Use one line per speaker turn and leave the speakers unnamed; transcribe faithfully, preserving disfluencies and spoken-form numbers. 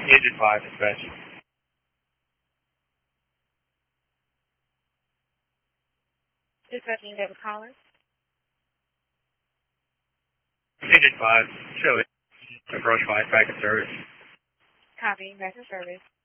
Agent five, dispatch.
Dispatching David Collins.
Agent five, show it. Approach five, back in service.
Copy, back in service.